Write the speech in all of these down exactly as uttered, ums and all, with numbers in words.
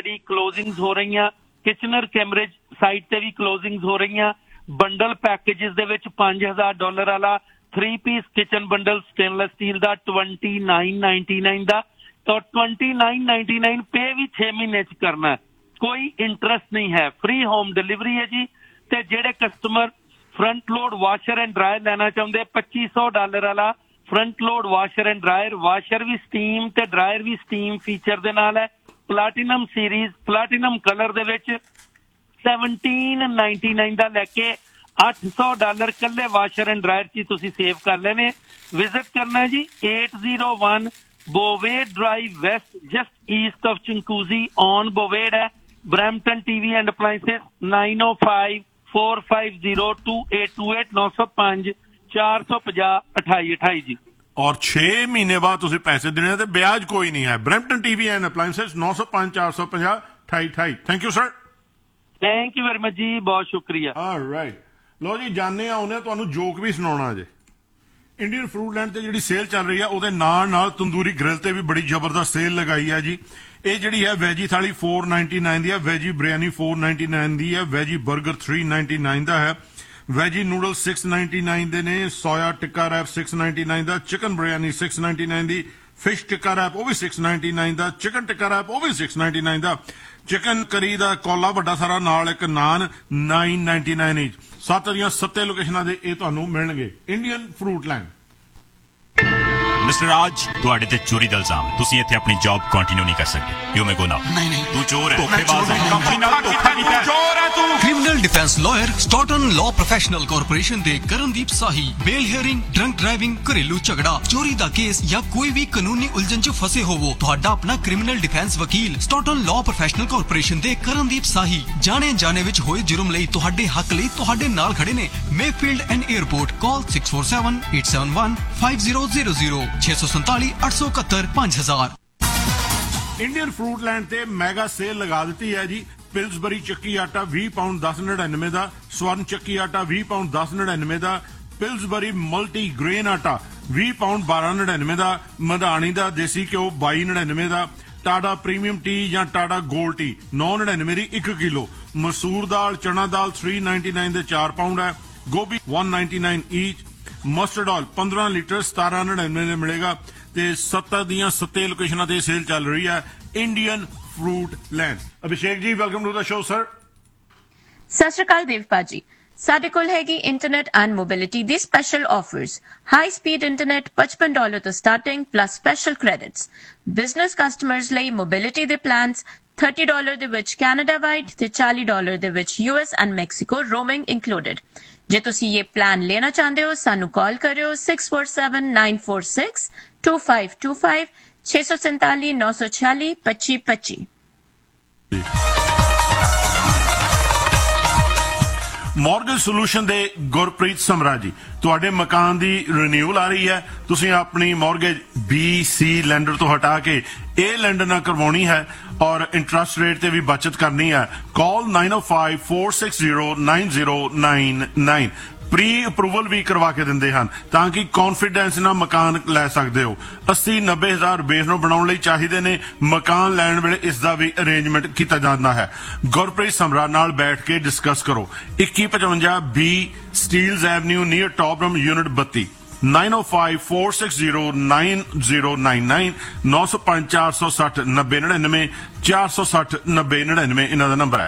Already ਕਲੋਜ਼ਿੰਗਸ ਹੋ ਰਹੀਆਂ, Kitchener ਕੈਮਰੇਜ site ਤੇ ਵੀ ਕਲੋਜ਼ਿੰਗਸ ਹੋ ਰਹੀਆਂ। ਬੰਡਲ ਪੈਕੇजेस ਦੇ ਵਿੱਚ ਪੰਜ ਹਜ਼ਾਰ ਡਾਲਰ ਵਾਲਾ three piece kitchen bundle stainless steel ਦਾ ਟਵੰਟੀ ਨਾਈਨ ਨਾਈਨਟੀ ਨਾਈਨ ਦਾ, ਤਾਂ ਟਵੰਟੀ ਨਾਈਨ ਨਾਈਨਟੀ ਨਾਈਨ ਪੇ ਵੀ ਛੇ ਮਹੀਨੇ ਚ ਕਰਨਾ, ਕੋਈ ਇੰਟਰਸਟ ਨਹੀਂ ਹੈ, ਫ੍ਰੀ ਹੋਮ ਡਿਲੀਵਰੀ ਹੈ ਜੀ। ਤੇ ਜਿਹੜੇ customer front load washer and dryer ਲੈਣਾ ਚਾਹੁੰਦੇ, ਪੱਚੀ ਸੌ ਡਾਲਰ ਵਾਲਾ front load washer and dryer, washer we steam ਤੇ ਡਰਾਇਰ ਵੀ ਸਟੀਮ ਫੀਚਰ ਦੇ ਨਾਲ ਹੈ। ਪਲਾਟੀਨਮ ਸੀਰੀਜ਼ ਪਲਾਟੀਨਮ ਕਲਰ ਦੇ ਵਿੱਚ ਸੈਵਨਟੀਨ ਨਾਈਨਟੀ ਨਾਈਨ ਦਾ ਲੈ ਕੇ ਅੱਠ ਸੌ ਡਾਲਰ ਕੱਲੇ ਵਾਸ਼ਰ ਐਂਡ ਡਰਾਇਰ ਚ ਤੁਸੀਂ ਸੇਵ ਕਰ ਲੈਣੇ। ਵਿਜ਼ਿਟ ਕਰਨਾ ਜੀ eight zero one ਬੋਵੇਡ drive West, just East of ਚਿੰਕੂਜ਼ੀ on ਬੋਵੇਡ ਹੈ। Brampton TV and ਅਪਲਾਇੰਸਸ ਨਾइन O five four five zero to eight to eight नौ सौ पांच चार सौ पचास अठाई अठाई जी। और छे महीने बाद तुसीं पैसे देने ते ब्याज कोई नहीं है। ब्रैम्पटन टीवी एंड अप्लायंसेस नौ सौ पांच चार सौ पचास अठाई अठाई। Thank you sir. Thank you very much जी, बहुत शुक्रिया। ऑलराइट, लो जी जाने आउने तुहानूं जोक भी सुनाउणा जे। इंडियन फ्रूट लैंड ते जिहड़ी सेल चल रही है ਉਹਦੇ ਨਾਲ ਨਾਲ ਤੰਦੂਰੀ ਗ੍ਰਿਲ ਤੇ ਵੀ ਬੜੀ ਜ਼ਬਰਦਸਤ ਸੇਲ ਲਗਾਈ ਹੈ ਜੀ। ਇਹ ਜਿਹੜੀ ਹੈ ਵੈਜੀ ਥਾਲੀ फोर नाइनटी नाइन ਦੀ ਹੈ, veggie biryani four ninety nine ਦੀ ਹੈ, ਵੈਜੀ 버ਗਰ थ्री नाइनटी नाइन ਦਾ ਹੈ, veggie noodle six ninety nine ਦੇ ਨੇ, ਸੋਇਆ ਟਿੱਕਾ ਰੈਪ सिक्स नाइनटी नाइन ਦਾ, chicken biryani six ninety nine ਦੀ, ਫਿਸ਼ ਟਿੱਕਾ ਰੈਪ ਉਹ ਵੀ सिक्स नाइनटी नाइन ਦਾ, ਚਿਕਨ ਟਿੱਕਾ rap ਉਹ ਵੀ six ninety nine ਦਾ, chicken ਕਰੀ ਦਾ ਕੋਲਾ ਵੱਡਾ ਸਾਰਾ ਨਾਲ ਇੱਕ naan nine ninety nine inch. ਸੱਤ ਦੀਆਂ ਸੱਤੇ ਲੋਕੇਸ਼ਨਾਂ ਦੇ ਇਹ ਤੁਹਾਨੂੰ ਮਿਲਣਗੇ। Indian fruit land. मिस्टर राज, ਤੁਹਾਡੇ ਤੇ ਚੋਰੀ ਦਾ ਇਲਜ਼ਾਮ ਹੈ। ਤੁਸੀਂ ਇੱਥੇ ਆਪਣੀ ਜੌਬ ਕੰਟੀਨਿਊ ਨਹੀਂ ਕਰ ਸਕਦੇ। ਯੂ ਮੇ ਗੋ ਨਾਓ। ਨਹੀਂ ਨਹੀਂ, ਤੂੰ ਚੋਰ ਹੈ, ਧੋਖੇਬਾਜ਼ ਹੈ, ਕੰਪਨੀ ਨਾਲ ਧੋਖਾ ਕੀਤਾ ਹੈ, ਚੋਰ ਹੈ ਤੂੰ। Criminal defence lawyer ਸਟਾਰਟਨ law professional corporation ਦੇ ਕਰਨਦੀਪ ਸਾਹੀ ਬੇਲ ਹੀਅਰਿੰਗ, ਡਰੰਕ ਡਰਾਈਵਿੰਗ, ਘਰੇਲੂ ਝਗੜਾ, ਚੋਰੀ ਦਾ ਕੇਸ ਜਾਂ ਕੋਈ ਵੀ ਕਾਨੂੰਨੀ ਉਲਝਣ 'ਚ ਫਸੇ ਹੋਵੋ, ਤੁਹਾਡਾ ਆਪਣਾ ਕ੍ਰਿਮੀਨਲ ਡਿਫੈਂਸ ਵਕੀਲ ਸਟਾਰਟਨ ਲਾਅ ਪ੍ਰੋਫੈਸ਼ਨਲ ਕਾਰਪੋਰੇਸ਼ਨ ਦੇ ਕਰਨਦੀਪ ਸਾਹੀ ਜਾਣੇ ਜਾਣੇ ਵਿੱਚ ਹੋਏ ਜੁਰਮ ਲਈ ਤੁਹਾਡੇ ਹੱਕ ਲਈ ਤੁਹਾਡੇ ਨਾਲ ਖੜੇ ਨੇ। Mayfield and airport call six four seven eight seven one five zero zero zero छे सौ संताली अठ सौ इकहत्तर पांच हजार। ਇੰਡੀਅਨ ਫਰੂਟ ਲੈਂਡ ਤੇ ਮੈਗਾ ਸੇਲ ਲਗਾ ਦਿੱਤੀ ਹੈ ਜੀ। ਪਿਲਸਬਰੀ ਚੱਕੀ ਆਟਾ ਵੀਹ ਪਾਉਂਡ ਦਸ ਨੜਿਨਵੇਂ ਦਾ, ਸਵਰਨ ਚੱਕੀ ਆਟਾ ਵੀਹ ਪਾਉਂਡ ਦਸ ਨੜਿਨਵੇਂ ਦਾ, ਪਿਲਸਬਰੀ ਮਲਟੀ ਗ੍ਰੇਨ ਆਟਾ ਵੀਹ ਪਾਉਂਡ ਬਾਰਾਂ ਨੜਿਨਵੇਂ ਦਾ, ਮਧਾਣੀ ਦਾ ਦੇਸੀ ਘਿਓ ਬਾਈ ਨੜਿਨਵੇਂ ਦਾ, ਟਾਟਾ ਪ੍ਰੀਮੀਅਮ ਟੀ ਜਾਂ ਟਾਟਾ ਗੋਲਡ ਟੀ ਨੌ ਨੜਿਨਵੇਂ ਦੀ ਇੱਕ ਕਿਲੋ, ਮਸੂਰ ਦਾਲ ਚਣਾ ਦਾਲ थ्री नाइनटी नाइन ਦੇ ਚਾਰ ਪਾਉਂਡ ਹੈ, ਗੋਭੀ one ninety nine ਈਚ, mustard oil पंद्रह ਲੀਟਰ सतारह नड़िनਵੇਂ ਦੇ ਮਿਲੇਗਾ। ਤੇ ਸੱਤ ਦੀਆਂ ਸੱਤੇ ਲੋਕੇਸ਼ਨਾਂ ਤੇ ਸੇਲ ਚੱਲ ਰਹੀ ਹੈ। Indian fruit land. ਅਭਿਸ਼ੇਕ ਜੀ, welcome to the show sir. ਸਤਿ ਸ਼੍ਰੀ ਅਕਾਲ ਦੇਵ ਭਾਜੀ। ਸਾਡੇ ਕੋਲ ਹੈਗੀ internet and mobility the special offers. High speed internet पचपन ਡਾਲਰ ਤੋਂ starting plus special credits. Business customers ਲਈ ਮੋਬਿਲਿਟੀ ਦੇ ਪਲਾਨਸ थर्टी डॉलर ਦੇ ਵਿੱਚ ਕੈਨੇਡਾ ਵਾਈਡ ਤੇ चालीस ਡਾਲਰ ਦੇ ਵਿੱਚ US and Mexico roaming included. ਜੇ ਤੁਸੀਂ ਇਹ ਪਲਾਨ ਲੈਣਾ ਚਾਹੁੰਦੇ ਹੋ ਸਾਨੂੰ ਕਾਲ ਕਰਿਓ six four seven nine four six to five to five छे सौ सैंतालीस नौ सौ छियालीस पच्चीस पच्चीस। ਮੌਰਗੇਜ ਸੋਲੂਸ਼ਨ ਦੇ ਗੁਰਪ੍ਰੀਤ ਸਮਰਾ ਜੀ, ਤੁਹਾਡੇ ਮਕਾਨ ਦੀ ਰੀਨਿਊਅਲ ਆ ਰਹੀ ਹੈ, ਤੁਸੀਂ ਆਪਣੀ ਮੌਰਗੇਜ ਬੀ ਸੀ ਲੈਂਡਰ ਤੋਂ ਹਟਾ ਕੇ ਇਹ ਲੈਂਡਰ ਨਾਲ ਕਰਵਾਉਣੀ ਹੈ ਔਰ ਇੰਟਰਸਟ ਰੇਟ ਤੇ ਵੀ ਬਚਤ ਕਰਨੀ ਹੈ। ਕਾਲ नाइन ओ five four six zero nine zero nine nine. Pre approval ਵੀ ਕਰਵਾ ਕੇ ਦਿੰਦੇ ਹਨ ਤਾਂ ਕਿ ਕੌਨਫੀਡੈਂਸ ਨਾਲ ਮਕਾਨ ਲੈ ਸਕਦੇ ਹੋ। अस्सी नब्बे ਹਜ਼ਾਰ ਬੇਸ ਨੂੰ ਬਣਾਉਣ ਲਈ ਚਾਹੀਦੇ ਨੇ। ਮਕਾਨ ਲੈਣ ਵੇਲੇ ਇਸ ਦਾ ਵੀ ਅਰੇਂਜਮੈਂਟ ਕੀਤਾ ਜਾਂਦਾ ਹੈ। ਗੁਰਪ੍ਰੀਤ ਸਮਰਾ ਨਾਲ ਬੈਠ ਕੇ ਡਿਸਕਸ ਕਰੋ। इक्की पचवंजा बी ਸਟੀਲਜ਼ ਐਵਨਿਊ ਨੀਅਰ ਟੌਪਰਮ ਯੂਨਿਟ ਬੱਤੀ नाइन ओ five four six zero nine zero nine nine नौ सौ पांच चार सौ सठ नब्बे नड़िनवे चार सौ सठ नब्बे नड़िनवे इन्हों का नंबर है।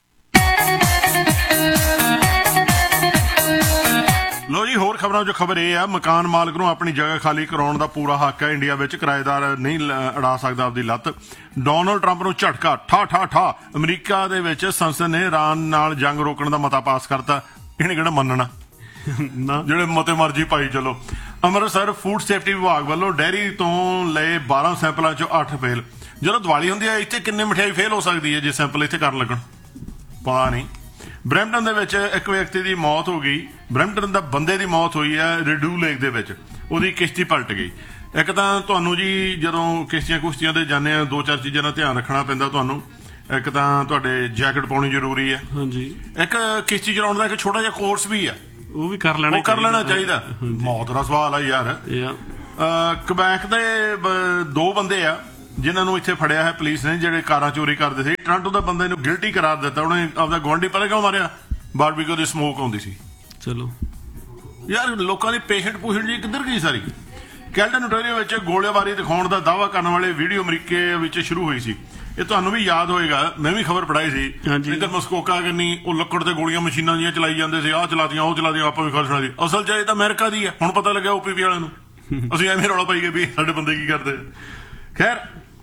लो जी, होर खबरों जो खबर यह है, मकान मालक नूं अपनी जगह खाली कराउण दा पूरा हक है। इंडिया विच किराएदार नहीं अड़ा सकदा आपदी लत्त। डोनाल्ड ट्रंप नूं झटका ठा ठा ठा। अमरीका दे विच संसद ने ईरान नाल जंग रोकण दा मता पास करता। इहने किहड़ा मन्नना ना, ਜਿਹੜੇ ਮਤੇ ਮਰਜੀ ਪਾਈ ਚਲੋ। ਅੰਮ੍ਰਿਤਸਰ ਫੂਡ ਸੇਫਟੀ ਵਿਭਾਗ ਵੱਲੋਂ ਡੈਰੀ ਤੋਂ ਲਏ ਬਾਰਾਂ ਸੈਂਪਲਾਂ ਚੋਂ ਅੱਠ ਫੇਲ। ਜਦੋਂ ਦੀਵਾਲੀ ਹੁੰਦੀ ਹੈ ਇੱਥੇ ਕਿੰਨੇ ਮਠਿਆਈ ਫੇਲ ਹੋ ਸਕਦੀ ਹੈ ਜੇ ਸੈਂਪਲ ਇੱਥੇ ਕਰਨ ਲੱਗਣ, ਪਤਾ ਨਹੀਂ। ਬਰੈਂਪਟਨ ਦੇ ਵਿੱਚ ਇੱਕ ਵਿਅਕਤੀ ਦੀ ਮੌਤ ਹੋ ਗਈ। ਬਰੈਂਪਟਨ ਦਾ ਬੰਦੇ ਦੀ ਮੌਤ ਹੋਈ ਹੈ ਰਿਡੂ ਲੇਕ ਦੇ ਵਿੱਚ, ਉਹਦੀ ਕਿਸ਼ਤੀ ਪਲਟ ਗਈ। ਇੱਕ ਤਾਂ ਤੁਹਾਨੂੰ ਜੀ ਜਦੋਂ ਕਿਸ਼ਤੀਆਂ ਕੁਸ਼ਤੀਆਂ ਤੇ ਜਾਂਦੇ ਆ ਦੋ ਚਾਰ ਚੀਜ਼ਾਂ ਦਾ ਧਿਆਨ ਰੱਖਣਾ ਪੈਂਦਾ ਤੁਹਾਨੂੰ। ਇੱਕ ਤਾਂ ਤੁਹਾਡੇ ਜੈਕਟ ਪਾਉਣੀ ਜ਼ਰੂਰੀ ਹੈ। ਹਾਂਜੀ। ਇੱਕ ਕਿਸ਼ਤੀ ਚਲਾਉਣ ਦਾ ਇੱਕ ਛੋਟਾ ਜਿਹਾ ਕੋਰਸ ਵੀ ਹੈ, ਉਹ ਵੀ ਕਰ ਲੈਣਾ ਕਰ ਲੈਣਾ ਚਾਹੀਦਾ। ਮੌਤ ਦਾ ਸਵਾਲ ਆ ਯਾਰ। ਕਬੈਕ ਦੇ ਦੋ ਬੰਦੇ ਆ, ਜਿਨ੍ਹਾਂ ਨੂੰ ਇੱਥੇ ਫੜਿਆ ਹੈ ਪੁਲਿਸ ਨੇ, ਜਿਹੜੇ ਕਾਰਾਂ ਚੋਰੀ ਕਰਦੇ ਸੀ। ਟੋਰਾਂਟੋ ਦਾ ਬੰਦੇ ਨੂੰ ਗਿਲਟੀ ਕਰਾਰ ਦਿੱਤਾ, ਉਹਨੇ ਆਪਦਾ ਗੁਆਂਢੀ ਪਤਾ ਕਿਉਂ ਮਾਰਿਆ? ਬਾਰਬੀਕਿਊ ਦੀ ਸਮੋਕ ਆਉਂਦੀ ਸੀ। ਚਲੋ ਯਾਰ, ਲੋਕਾਂ ਦੀ ਪੇਸ਼ੈਂਟ ਪੂਸ਼ੈਂਟ ਜੀ ਕਿੱਧਰ ਗਈ ਸਾਰੀ? ਕੈਲਟਨ ontario ਵਿੱਚ ਗੋਲੀਬਾਰੀ ਦਿਖਾਉਣ ਦਾ ਦਾਅਵਾ ਕਰਨ ਵਾਲੇ ਵੀਡੀਓ ਅਮਰੀਕੇ ਵਿੱਚ ਸ਼ੁਰੂ ਹੋਈ ਸੀ। ਇਹ ਤੁਹਾਨੂੰ ਵੀ ਯਾਦ ਹੋਏਗਾ, ਮੈਂ ਵੀ ਖਬਰ ਪੜਾਈ ਸੀ। ਇੱਧਰ ਮਸਕੋਕਾ ਕਰਨੀ, ਉਹ ਲੱਕੜ ਤੇ ਗੋਲੀਆਂ ਮਸ਼ੀਨਾਂ ਦੀਆਂ ਚਲਾਈ ਜਾਂਦੇ ਸੀ, ਆਹ ਚਲਾਦੀਆਂ ਉਹ ਚਲਾਦੀਆਂ, ਆਪਾਂ ਵੀ ਖਬਰ ਸੁਣਾਈ। ਅਸਲ 'ਚ ਇਹ ਤਾਂ ਅਮਰੀਕਾ ਦੀ ਹੈ। ਹੁਣ ਪਤਾ ਲੱਗਿਆ ਓਪੀਪੀ ਵਾਲਿਆਂ ਨੂੰ। ਅਸੀਂ ਐਵੇਂ ਰੌਲਾ ਪਾਈ ਗਏ ਵੀ ਸਾਡੇ ਬੰਦੇ ਕੀ ਕਰਦੇ। ਖੈਰ,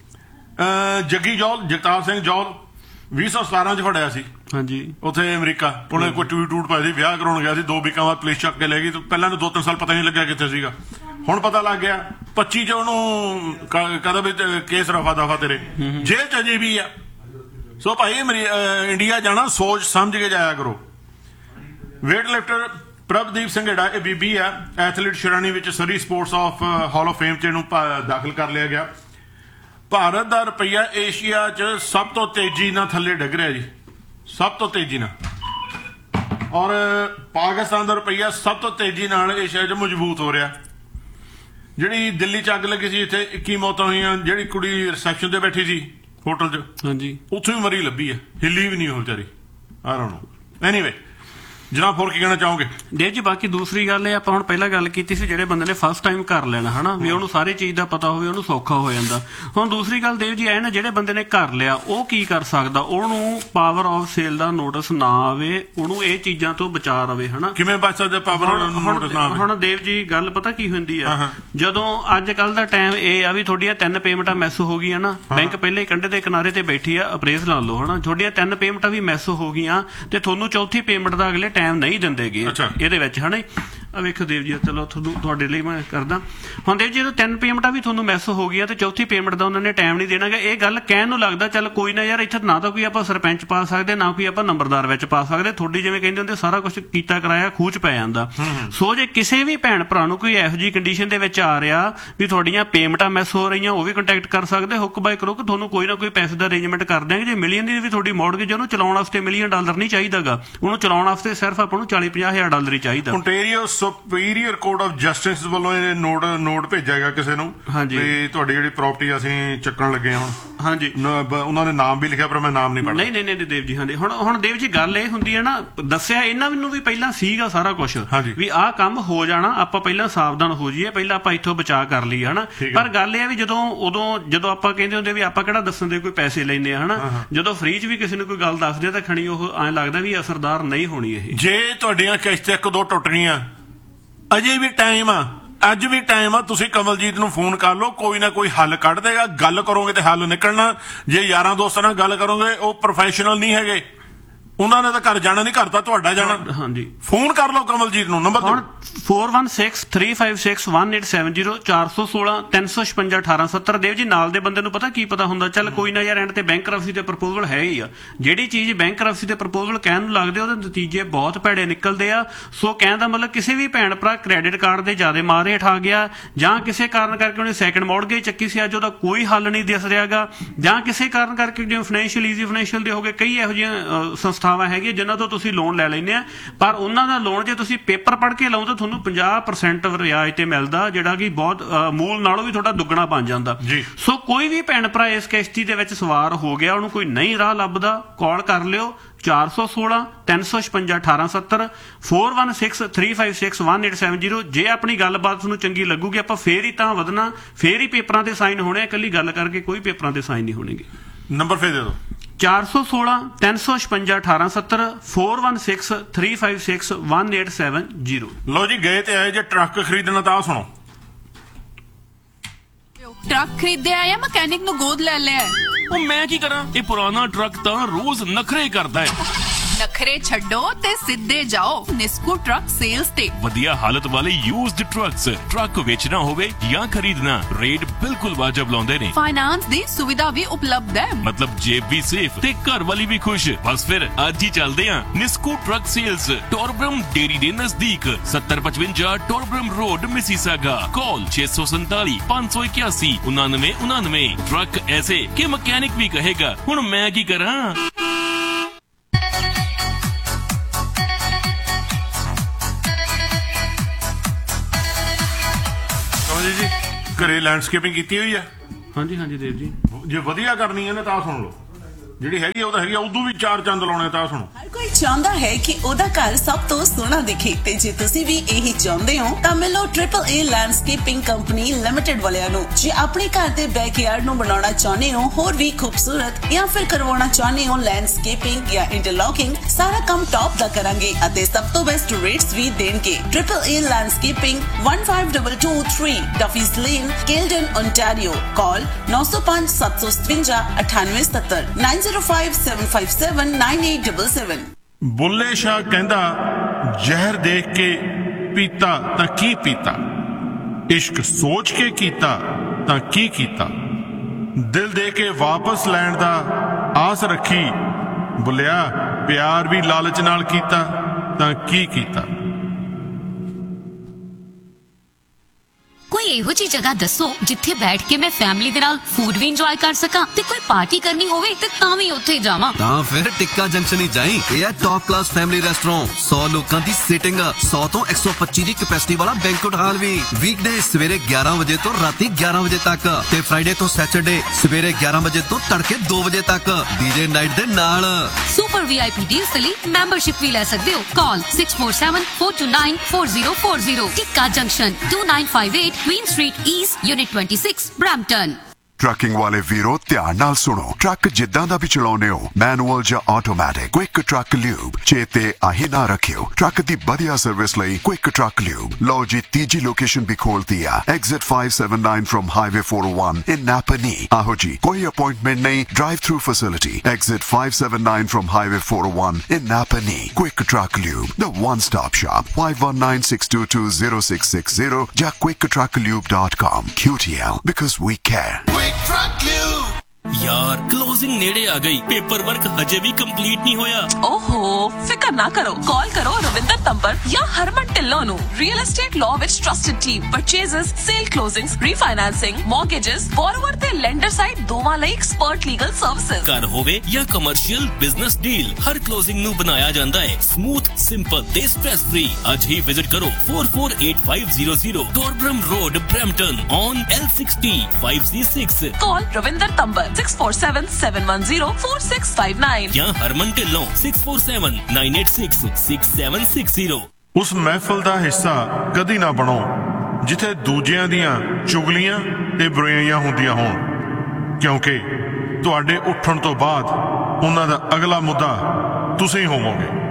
ਜੱਗੀ ਜੌਲ, ਜਗਤਾਰ ਸਿੰਘ ਜੌਲ ਵੀਹ ਸੌ ਸਤਾਰਾਂ 'ਚ ਫੜਿਆ ਸੀ। ਹਾਂਜੀ, ਉੱਥੇ ਅਮਰੀਕਾ। ਉਹਨੇ ਕੋਈ ਟਵੀਟ ਟੂਟ ਪਾਏ ਸੀ, ਵਿਆਹ ਕਰਾਉਣ ਗਿਆ ਸੀ, ਦੋ ਵੀਕਾਂ ਬਾਅਦ ਪੁਲਿਸ ਚੱਕ ਕੇ ਲੈ ਗਈ। ਪਹਿਲਾਂ ਤਾਂ ਦੋ ਤਿੰਨ ਸਾਲ ਪਤਾ ਨਹੀਂ ਲੱਗਿਆ ਕਿੱਥੇ ਸੀਗਾ। ਹੁਣ ਪਤਾ ਲੱਗ ਗਿਆ ਪੱਚੀ 'ਚ ਉਹਨੂੰ ਕਹਦਾ ਵੀ ਕੇਸ ਰਫਾ ਦਫਾ ਤੇਰੇ, ਜੇਲ੍ਹ 'ਚ ਅਜੇ ਵੀ ਆ। ਸੋ ਭਾਈ ਇੰਡੀਆ ਜਾਣਾ ਸੋਚ ਸਮਝ ਕੇ ਜਾਇਆ ਕਰੋ। ਵੇਟ ਲਿਫਟਰ ਪ੍ਰਭਦੀਪ ਸਿੰਘ ਜਿਹੜਾ ਇਹ ਬੀਬੀ ਆ, ਐਥਲੀਟ ਸ਼ਰਾਣੀ ਵਿੱਚ ਸਰੀ sports of hall of fame 'ਚ ਇਹਨੂੰ ਦਾਖਲ ਕਰ ਲਿਆ ਗਿਆ। ਭਾਰਤ ਦਾ ਰੁਪਈਆ ਏਸ਼ੀਆ 'ਚ ਸਭ ਤੋਂ ਤੇਜ਼ੀ ਨਾਲ ਥੱਲੇ ਡਿੱਗ ਰਿਹਾ ਜੀ, ਸਭ ਤੋਂ ਤੇਜ਼ੀ ਨਾਲ। ਔਰ ਪਾਕਿਸਤਾਨ ਦਾ ਰੁਪਈਆ ਸਭ ਤੋਂ ਤੇਜ਼ੀ ਨਾਲ ਏਸ਼ੀਆ 'ਚ ਮਜ਼ਬੂਤ ਹੋ ਰਿਹਾ। ਜਿਹੜੀ ਦਿੱਲੀ 'ਚ ਅੱਗ ਲੱਗੀ ਸੀ, ਇੱਥੇ ਇੱਕੀ ਮੌਤਾਂ ਹੋਈਆਂ। ਜਿਹੜੀ ਕੁੜੀ ਰਿਸੈਪਸ਼ਨ ਤੇ ਬੈਠੀ ਸੀ ਹੋਟਲ 'ਚ, ਹਾਂਜੀ, ਉੱਥੋਂ ਵੀ ਮਰੀ ਲੱਭੀ ਆ, ਹਿੱਲੀ ਵੀ ਨਹੀਂ ਉਹ ਵਿਚਾਰੀ। ਆ ਰਹਾ ਨੂੰ ਐਨੀਵੇ। ਜਨਾਬ ਹੋਰ ਕੀ ਕਹਿਣਾ ਚਾਹੋਗੇ? ਦੇਵ ਜੀ, ਬਾਕੀ ਦੂਸਰੀ ਗੱਲ ਇਹ, ਆਪਾਂ ਹੁਣ ਪਹਿਲਾਂ ਗੱਲ ਕੀਤੀ ਸੀ ਜਿਹੜੇ ਬੰਦੇ ਨੇ ਫਸਟ ਟਾਈਮ ਕਰ ਲੈਣਾ ਹਨਾ, ਵੀ ਉਹਨੂੰ ਸਾਰੀ ਚੀਜ਼ ਦਾ ਪਤਾ ਹੋਵੇ, ਉਹਨੂੰ ਸੌਖਾ ਹੋ ਜਾਂਦਾ। ਹੁਣ ਦੂਸਰੀ ਗੱਲ ਦੇਵ ਜੀ ਐ ਨਾ, ਜਿਹੜੇ ਬੰਦੇ ਨੇ ਕਰ ਲਿਆ ਉਹ ਕੀ ਕਰ ਸਕਦਾ? ਉਹਨੂੰ power of sale the notice ਨਾ ਆਵੇ, ਉਹਨੂੰ ਇਹ ਚੀਜ਼ਾਂ ਤੋਂ ਬਚਾ ਰਵੇ ਹਨਾ। ਕਿਵੇਂ ਬਚ ਸਕਦਾ ਪਾਵਰ ਆਫ ਨੋਟਿਸ ਨਾ ਆਵੇ? ਹੁਣ ਦੇਵ ਜੀ ਗੱਲ ਪਤਾ ਕੀ ਹੁੰਦੀ ਆ, ਜਦੋਂ ਅੱਜ ਕੱਲ ਦਾ ਟਾਈਮ ਇਹ ਆ ਵੀ ਤੁਹਾਡੀਆਂ ਤਿੰਨ ਪੇਮੈਂਟਾਂ ਮਿਸ ਹੋ ਗਈਆਂ ਨਾ, ਬੈਂਕ ਪਹਿਲੇ ਕੰਢੇ ਦੇ ਕਿਨਾਰੇ ਤੇ ਬੈਠੀ ਆ, ਅਪਰੇਸ ਲਾ ਲਓ ਹਨਾ, ਤੁਹਾਡੀਆਂ ਤਿੰਨ ਪੇਮੈਂਟਾਂ ਵੀ ਮਿਸ ਹੋ ਗਈਆਂ ਤੇ ਤੁਹਾਨੂੰ ਚੌਥੀ ਪੇਮੈਂਟ ਦਾ ਅਗਲੇ ਟਾਈਮ ਨਹੀਂ ਦਿੰਦੇ ਇਹਦੇ ਵਿੱਚ ਹਨਾ। ਆ ਵੇਖੋ ਦੇਵ ਜੀ, ਚਲੋ ਤੁਹਾਨੂੰ ਤੁਹਾਡੇ ਲਈ ਮੈਂ ਕਰਦਾ। ਹੁਣ ਦੇਵ ਜੀ, ਜਦੋਂ ਤਿੰਨ ਪੇਮੈਂਟਾਂ ਵੀ ਤੁਹਾਨੂੰ ਮਿਸ ਹੋ ਗਈਆਂ ਤੇ ਚੌਥੀ ਪੇਮੈਂਟ ਦਾ ਉਹਨਾਂ ਨੇ ਟਾਈਮ ਨਹੀਂ ਦੇਣਾ। ਇਹ ਗੱਲ ਕਹਿਣ ਨੂੰ ਲੱਗਦਾ ਚੱਲ ਕੋਈ ਨਾ ਯਾਰ, ਇੱਥੇ ਨਾ ਤਾਂ ਕੋਈ ਆਪਾਂ ਸਰਪੰਚ ਪਾ ਸਕਦੇ, ਨਾ ਕੋਈ ਆਪਾਂ ਨੰਬਰਦਾਰ ਵਿੱਚ ਪਾ ਸਕਦੇ। ਤੁਹਾਡੀ ਜਿਵੇਂ ਕਹਿੰਦੇ ਹੁੰਦੇ ਸਾਰਾ ਕੁਝ ਕੀਤਾ ਕਰਾਇਆ ਖੂਹ 'ਚ ਪੈ ਜਾਂਦਾ। ਸੋ ਜੇ ਕਿਸੇ ਵੀ ਭੈਣ ਭਰਾ ਨੂੰ ਕੋਈ ਇਹੋ ਜਿਹੀ ਕੰਡੀਸ਼ਨ ਦੇ ਵਿੱਚ ਆ ਰਿਹਾ ਵੀ ਤੁਹਾਡੀਆਂ ਪੇਮੈਂਟਾਂ ਮਿਸ ਹੋ ਰਹੀਆਂ, ਉਹ ਵੀ ਕੰਟੈਕਟ ਕਰ ਸਕਦੇ ਹੁੱਕ ਬਾਈ ਕਰੋ ਕਿ ਤੁਹਾਨੂੰ ਕੋਈ ਨਾ ਕੋਈ ਪੈਸੇ ਦਾ ਅਰੇਂਜਮੈਂਟ ਕਰ ਦਿਆਂਗੇ। ਜੇ ਮਿਲੀਅਨ ਦੀ ਵੀ ਤੁਹਾਡੀ ਮੌਰਗੇਜ, ਉਹਨੂੰ ਚਲਾਉਣ ਵਾਸਤੇ ਮਿਲੀਅਨ ਡਾਲਰ ਨਹੀਂ ਚਾਹੀਦਾਗਾ, ਉਹਨੂੰ ਚਲਾਉਣ ਵਾਸਤੇ ਸਿਰਫ ਆਪਾਂ ਨੂੰ ਚਾਲੀ ਪੰਜਾਹ ਹਜ਼ਾਰ ਡਾਲਰ ਹੀ ਚਾਹੀਦਾ। ontario superior court of justice ਵੱਲੋਂ ਇਹ ਨੋਟ ਨੋਟ ਭੇਜਿਆ ਗਿਆ ਕਿਸੇ ਨੂੰ ਵੀ ਤੁਹਾਡੀ ਜਿਹੜੀ ਪ੍ਰਾਪਰਟੀ ਅਸੀਂ ਚੱਕਣ ਲੱਗੇ ਹੁਣ। ਹਾਂਜੀ, ਉਹਨਾਂ ਨੇ ਨਾਮ ਵੀ ਲਿਖਿਆ ਪਰ ਮੈਂ ਨਾਮ ਨਹੀਂ ਪੜ੍ਹਦਾ। ਨਹੀਂ ਨਹੀਂ ਦੇਵ ਜੀ, ਹਾਂਜੀ। ਹੁਣ ਹੁਣ ਦੇਵ ਜੀ ਗੱਲ ਇਹ ਹੁੰਦੀ ਹੈ ਨਾ, ਦੱਸਿਆ ਇਹਨਾਂ ਨੂੰ ਵੀ ਪਹਿਲਾਂ ਸੀਗਾ ਸਾਰਾ ਕੁਝ ਵੀ ਆਹ ਕੰਮ ਹੋ ਜਾਣਾ, ਆਪਾਂ ਪਹਿਲਾਂ ਸਾਵਧਾਨ ਹੋ ਜਾਈਏ, ਪਹਿਲਾਂ ਆਪਾਂ ਇੱਥੋਂ ਬਚਾਅ ਕਰ ਲਈਏ ਹਨਾ। ਪਰ ਗੱਲ ਇਹ ਆ ਵੀ ਜਦੋਂ ਉਦੋਂ ਜਦੋਂ ਆਪਾਂ ਕਹਿੰਦੇ ਹੁੰਦੇ ਵੀ ਆਪਾਂ ਕਿਹੜਾ ਦੱਸਣ ਦੇ ਕੋਈ ਪੈਸੇ ਲੈਂਦੇ ਆ ਹਨਾ, ਜਦੋਂ ਫ੍ਰੀ 'ਚ ਵੀ ਕਿਸੇ ਨੂੰ ਕੋਈ ਗੱਲ ਦੱਸਦੇ ਤਾਂ ਖਣੀ ਉਹ ਐਂ ਲੱਗਦਾ ਵੀ ਅਸਰਦਾਰ ਨਹੀਂ ਹੋਣੀ ਇਹ। ਜੇ ਤੁਹਾਡੀਆਂ ਕਿਸ਼ਤਾਂ ਇੱਕ ਦੋ ਟੁੱਟ ਗਈਆਂ, ਅਜੇ ਵੀ ਟਾਈਮ ਆ, ਅੱਜ ਵੀ ਟਾਈਮ ਆ। ਤੁਸੀਂ ਕਮਲਜੀਤ ਨੂੰ ਫੋਨ ਕਰ ਲਓ, ਕੋਈ ਨਾ ਕੋਈ ਹੱਲ ਕੱਢ ਦੇਗਾ। ਗੱਲ ਕਰੋਗੇ ਤੇ ਹੱਲ ਨਿਕਲਣਾ। ਜੇ ਯਾਰਾਂ ਦੋਸਤਾਂ ਨਾਲ ਗੱਲ ਕਰੋਗੇ, ਉਹ ਪ੍ਰੋਫੈਸ਼ਨਲ ਨਹੀਂ ਹੈਗੇ, ਉਹਨਾਂ ਨੇ ਤਾਂ ਘਰ ਜਾਣਾ ਨਹੀਂ, ਘਰ ਤਾਂ ਤੁਹਾਡਾ ਜਾਣਾ। ਹਾਂਜੀ, ਫੋਨ ਕਰ ਲਓ ਕਮਲਜੀਤ ਨੂੰ। ਨੰਬਰ ਹੁਣ four one six three five six one eight seven zero ਚਾਰ ਸੌ ਸੋਲਾਂ ਤਿੰਨ ਸੌ ਛਪੰਜਾ ਅਠਾਰਾਂ ਸੱਤਰ। ਦੇਵ ਜੀ, ਨਾਲ ਦੇ ਬੰਦੇ ਨੂੰ ਪਤਾ ਕੀ ਪਤਾ ਹੁੰਦਾ, ਚੱਲ ਕੋਈ ਨਾ ਯਾਰ ਐਂਡ ਤੇ ਬੈਂਕਰਪਸੀ ਤੇ ਪ੍ਰਪੋਜ਼ਲ ਹੈ ਹੀ ਆ। ਜਿਹੜੀ ਚੀਜ਼ ਬੈਂਕਰਪਸੀ ਤੇ ਪ੍ਰਪੋਜ਼ਲ ਕਹਿਣ ਨੂੰ ਲੱਗਦੇ, ਉਹਦੇ ਨਤੀਜੇ ਬਹੁਤ ਭੈੜੇ ਨਿਕਲਦੇ ਆ। ਸੋ ਕਹਿਣ ਦਾ ਮਤਲਬ ਕਿਸੇ ਵੀ ਭੈਣ ਭਰਾ ਕ੍ਰੈਡਿਟ ਕਾਰਡ ਦੇ ਜ਼ਿਆਦਾ ਮਾਰ ਹੇਠ ਆ ਗਿਆ, ਜਾਂ ਕਿਸੇ ਕਾਰਨ ਕਰਕੇ ਉਹਨੇ ਸੈਕਿੰਡ ਮੌਰਗੇਜ ਚੱਕੀ ਸੀ, ਅੱਜ ਉਹਦਾ ਕੋਈ ਹੱਲ ਨਹੀਂ ਦਿਸ ਰਿਹਾਗਾ, ਜਾਂ ਕਿਸੇ ਕਾਰਨ ਕਰਕੇ ਜਿਵੇਂ ਫਾਈਨੈਂਸ਼ੀਅਲ ਈਜ਼ੀ ਫਾਈਨੈਂਸ਼ੀਅਲ ਦੇ ਹੋ ਗਏ, ਕਈ ਇਹੋ ਜਿਹੀਆਂ ਸੰਸਥਾਵਾਂ ਹੈਗੀਆਂ ਜਿਨ੍ਹਾਂ ਤੋਂ ਤੁਸੀਂ ਲੋਨ ਲੈ ਲੈਂਦੇ ਆ, ਪਰ ਉਹਨਾਂ ਦਾ ਲੋਨ ਜੇ ਤੁਸੀਂ ਪੇਪਰ ਪੜ੍ਹ ਕੇ ਲਾਓ ਤਾਂ ਤੁਹਾਨੂੰ ਪੰਜਾਹ ਪਰਸੈਂਟ ਵਿਆਜ ਤੇ ਮਿਲਦਾ, ਜਿਹੜਾ ਕਿ ਬਹੁਤ ਮੂਲ ਨਾਲੋਂ ਵੀ ਤੁਹਾਡਾ ਦੁੱਗਣਾ ਬਣ ਜਾਂਦਾ। ਸੋ ਕੋਈ ਵੀ ਭੈਣ ਭਰਾ ਇਸ ਕਿਸ਼ਤੀ ਦੇ ਵਿੱਚ ਸਵਾਰ ਹੋ ਗਿਆ, ਉਹਨੂੰ ਕੋਈ ਨਹੀਂ ਰਾਹ ਲੱਭਦਾ, ਕਾਲ ਕਰ ਲਿਓ ਚਾਰ ਸੌ ਸੋਲਾਂ ਤਿੰਨ ਸੌ ਛਪੰਜਾ ਅਠਾਰਾਂ ਸੱਤਰ four one six three five six one eight seven zero. ਜੇ ਆਪਣੀ ਗੱਲਬਾਤ ਤੁਹਾਨੂੰ ਚੰਗੀ ਲੱਗੂਗੀ, ਆਪਾਂ ਫੇਰ ਹੀ ਤਾਂ ਵਧਣਾ, ਫੇਰ ਹੀ ਪੇਪਰਾਂ ਤੇ ਸਾਈਨ ਹੋਣੇ। ਇਕੱਲੀ ਗੱਲ ਕਰਕੇ ਕੋਈ ਪੇਪਰਾਂ ਤੇ ਸਾਈਨ ਨਹੀਂ ਹੋਣਗੇ। ਨੰਬਰ ਫੇਰ ਦੇ ਦਿਓ, ਚਾਰ ਸੌ ਸੋਲਾਂ ਤਿੰਨ ਸੌ ਛਪੰਜਾ ਅਠਾਰਾਂ ਸੱਤਰ four one six three five six one eight seven zero. ਲੋ ਜੀ, ਗਏ ਤੇ ਆਏ ਜੇ ਟਰੱਕ ਖਰੀਦਣਾ ਤਾਂ ਸੁਣੋ। ਟਰੱਕ ਖਰੀਦਿਆ ਜਾਂ ਮਕੈਨਿਕ ਨੂੰ ਗੋਦ ਲੈ ਲਿਆ? ਉਹ ਮੈਂ ਕੀ ਕਰਾਂ, ਇਹ ਪੁਰਾਣਾ ਟਰੱਕ ਤਾਂ ਰੋਜ਼ ਨਖਰੇ ਕਰਦਾ ਹੈ। ਨਖਰੇ ਛੱਡੋ ਤੇ ਸਿੱਧੇ ਜਾਓ ਨਿਸਕੂ ਟਰੱਕ ਸੇਲਸ ਤੇ। ਵਧੀਆ ਹਾਲਤ ਵਾਲੇ ਯੂਜ਼ਡ ਟਰੱਕਸ, ਟਰੱਕ ਵੇਚਣਾ ਹੋਵੇ ਜਾਂ ਖਰੀਦਣਾ, ਰੇਟ ਬਿਲਕੁਲ ਵਾਜਬ ਲਾਉਂਦੇ ਨੇ। ਫਾਈਨਾਂਸ ਦੀ ਸੁਵਿਧਾ ਵੀ ਉਪਲਬਧ ਹੈ, ਮਤਲਬ ਜੇਬ ਵੀ ਸੇਫ ਤੇ ਘਰ ਵਾਲੀ ਵੀ ਖੁਸ਼। ਬਸ ਫਿਰ ਅੱਜ ਹੀ ਚੱਲਦੇ ਆਂ ਨਿਸਕੂ ਟਰੱਕ ਸੇਲਸ, ਟੋਰਬਰਮ ਡੇਰੀ ਦੇ ਨਜ਼ਦੀਕ, ਸੱਤਰ ਪਚਵੰਜਾ ਟੋਰਬਰਮ ਰੋਡ, ਮਿਸੀਸਾਗਾ। ਕਾਲ ਛੇ ਸੌ ਸੰਤਾਲੀ ਪੰਜ ਸੌ ਇਕਿਆਸੀ ਉਨਾਨਵੇਂ ਉਨਾਨਵੇਂ। ਟਰੱਕ ਐਸੇ ਕਿ ਮਕੈਨਿਕ ਵੀ ਕਹੇਗਾ ਹੁਣ ਮੈਂ ਕੀ ਕਰਾਂ। ਜੀ ਘਰੇ ਲੈਂਡਸਕੇਪਿੰਗ ਕੀਤੀ ਹੋਈ ਹੈ? ਹਾਂਜੀ ਹਾਂਜੀ ਦੇਵ ਜੀ। ਜੇ ਵਧੀਆ ਕਰਨੀ ਹੈ ਨਾ ਤਾਂ ਸੁਣ ਲਓ, ਜਿਹੜੀ ਹੈਗੀ ਉਹ ਤਾਂ ਹੈਗੀ, ਉਦੋਂ ਵੀ ਚਾਰ ਚੰਦ ਲਾਉਣੇ ਤਾਂ ਸੁਣੋ। ਹਰ ਕੋਈ ਚਾਹੁੰਦਾ ਹੈ ਕਿ ਉਹਦਾ ਘਰ ਸਭ ਤੋਂ ਸੋਹਣਾ ਦਿਖੇ, ਤੇ ਜੇ ਤੁਸੀਂ ਵੀ ਇਹੀ ਚਾਹੁੰਦੇ ਹੋ ਤਾਂ ਮਿਲੋ ਟ੍ਰਿਪਲ ਏ ਲੈਂਡਸਕੇਪਿੰਗ ਕੰਪਨੀ ਲਿਮਟਿਡ ਵਾਲਿਆਂ ਨੂੰ। ਜੇ ਆਪਣੇ ਘਰ ਦੇ ਬੈਕਯਾਰਡ ਨੂੰ ਬਣਾਉਣਾ ਚਾਹੁੰਦੇ ਹੋ ਹੋਰ ਵੀ ਖੂਬਸੂਰਤ, ਜਾਂ ਫਿਰ ਕਰਵਾਉਣਾ ਚਾਹੁੰਦੇ ਹੋ ਲੈਂਡਸਕੇਪਿੰਗ ਜਾਂ ਇੰਟਰਲੌਕਿੰਗ, ਸਾਰਾ ਕੰਮ ਟੌਪ ਦਾ ਕਰਾਂਗੇ ਅਤੇ ਸਭ ਤੋਂ ਬੈਸਟ ਰੇਟਸ ਵੀ ਦੇਣਗੇ। ਟ੍ਰਿਪਲ ਏ landscaping one five two two three ਡਫੀਸ lane, ਕੇਲਡਨ, Ontario. ਕਾਲ nine oh five seven seven seven eight eight seven seven nine zero five seven five seven nine eight seven seven। Bulleh ਸ਼ਾਹ ਕਹਿੰਦਾ ਜ਼ਹਿਰ ਦੇਖ ਕੇ ਪੀਤਾ ਤਾਂ ਕੀ ਪੀਤਾ, ਇਸ਼ਕ ਸੋਚ ਕੇ ਕੀਤਾ ਤਾਂ ਕੀ ਕੀਤਾ, ਦਿਲ ਦੇ ਕੇ ਵਾਪਸ ਲੈਣ ਦਾ ਆਸ ਰੱਖੀ, ਬੁੱਲਿਆ ਪਿਆਰ ਵੀ ਲਾਲਚ ਨਾਲ ਕੀਤਾ ਤਾਂ ਕੀ ਕੀਤਾ। ਕੋਈ ਇਹੋ ਜਿਹੀ ਜਗ੍ਹਾ ਦੱਸੋ ਜਿੱਥੇ ਬੈਠ ਕੇ ਮੈਂ ਫੈਮਿਲੀ ਦੇ ਨਾਲ ਫੂਡ ਵੀ ਇੰਜੋਏ ਕਰ ਸਕਾਂ, ਤੇ ਕੋਈ ਪਾਰਟੀ ਕਰਨੀ ਹੋਵੇ ਤੇ ਤਾਂ ਵੀ ਉੱਥੇ ਜਾਵਾਂ। ਤਾਂ ਫਿਰ ਟਿੱਕਾ ਜੰਕਸ਼ਨ ਹੀ ਜਾਈਂ। ਇਹ ਹੈ ਟੌਪ ਕਲਾਸ ਫੈਮਿਲੀ ਰੈਸਟੋਰੈਂਟ, ਸੌ ਲੋਕਾਂ ਦੀ ਸੀਟਿੰਗ, ਸੌ ਤੋਂ ਇੱਕ ਸੌ ਪੱਚੀ ਦੀ ਕੈਪੈਸਿਟੀ ਵਾਲਾ ਬੈਂਕੁਏਟ ਹਾਲ ਵੀ। ਵੀਕਡੇ ਸਵੇਰੇ ਗਿਆਰਾਂ ਵਜੇ ਤੋਂ ਰਾਤੀ ਗਿਆਰਾਂ ਵਜੇ ਤੱਕ, ਤੇ ਫਰਾਈਡੇ ਤੋਂ ਸੈਟਰਡੇ ਸਵੇਰੇ ਗਿਆਰਾਂ ਵਜੇ ਤੋਂ ਤੜਕੇ ਦੋ ਵਜੇ ਤੱਕ, ਡੀਜੇ ਨਾਈਟ ਦੇ ਨਾਲ। ਸੁਪਰ ਵੀਆਈਪੀ ਡੀਲਸ ਲਈ ਮੈਂਬਰਸ਼ਿਪ ਵੀ ਲੈ ਸਕਦੇ ਹੋ। ਕਾਲ six four seven four two nine four zero four zero। ਟਿੱਕਾ junction two nine five eight Queen Street East, Unit twenty-six, Brampton। Trucking ਵਾਲੇ ਵੀਰੋ ਧਿਆਨ ਨਾਲ ਸੁਣੋ, ਟਰੱਕ ਜਿੱਦਾਂ ਦਾ ਵੀ ਚਲਾਉਨੇ ਹੋ, ਮੈਨੂਅਲ ਜਾਂ ਆਟੋਮੈਟਿਕ, ਕੁਇਕ ਟਰੱਕ ਲਿਊਬ ਚੇਤੇ ਆਹੀ ਨਾ ਰੱਖਿਓ। ਟਰੱਕ ਦੀ ਵਧੀਆ ਸਰਵਿਸ ਲਈ ਕੁਇਕ ਟਰੱਕ ਲਿਊਬ। ਲਓ ਜੀ ਤੀਜੀ ਲੋਕੇਸ਼ਨ ਵੀ ਖੋਲਤੀ ਆ, exit five seven nine from Highway four oh one in Napa Knee। ਆਹੋ ਜੀ, ਕੋਈ ਅਪਾਇੰਟਮੈਂਟ ਨਹੀਂ, drive through facility, exit five seven nine from Highway four oh one in Napa Knee। Quick truck lube, the one stop shop। five one nine six two two zero six six zero ਜਾਂ quick truck lube dot com। Q T L, because we care। यार closing नेड़े आ गई, paper work हजे भी complete नहीं होया। ओहो फिकर ना करो, कॉल करो रविंदर तंबर या हरमन ढिल्लों ਨੂੰ। ਰੀਅਲ ਏਸਟੇਟ ਲਾਅ ਵਿੱਚ ਟਰਸਟਡ ਟੀਮ, ਪਰਚੇਜ਼ਸ, ਸੇਲ ਕਲੋਜ਼ਿੰਗਸ, ਰੀਫਾਈਨਾਂਸਿੰਗ, ਮੌਰਗੇजेस, ਬੋਰੋਵਰ ਤੇ ਲੈਂਡਰ ਸਾਈਡ ਦੋਵਾਂ ਲਈ ਐਕਸਪਰਟ ਲੀਗਲ ਸਰਵਿਸਿਜ਼। ਘਰ ਹੋਵੇ ਜਾਂ ਕਮਰਸ਼ੀਅਲ ਬਿਜ਼ਨਸ ਡੀਲ, ਹਰ ਕਲੋਜ਼ਿੰਗ ਨੂੰ ਬਣਾਇਆ ਜਾਂਦਾ ਹੈ ਸਮੂਥ, ਸਿੰਪਲ ਤੇ ਸਟ੍ਰੈਸ ਫ੍ਰੀ। ਅੱਜ ਹੀ ਵਿਜ਼ਿਟ ਕਰੋ four four eight five zero zero ਟੋਰਬਰਮ road, Brampton on L sixty five C six। Call Ravinder ਤੰਬਰ six four seven seven one zero four six five nine ਜਾਂ ਹਰਮਨ Dhillon six four seven nine eight six six seven six zero। ਉਸ ਮਹਿਫਲ ਦਾ ਹਿੱਸਾ ਕਦੀ ਨਾ ਬਣੋ ਜਿੱਥੇ ਦੂਜਿਆਂ ਦੀਆਂ ਚੁਗਲੀਆਂ ਤੇ ਬੁਰਾਈਆਂ ਹੁੰਦੀਆਂ ਹੋਣ, ਕਿਉਂਕਿ ਤੁਹਾਡੇ ਉੱਠਣ ਤੋਂ ਬਾਅਦ ਉਹਨਾਂ ਦਾ ਅਗਲਾ ਮੁੱਦਾ ਤੁਸੀਂ ਹੋਵੋਗੇ।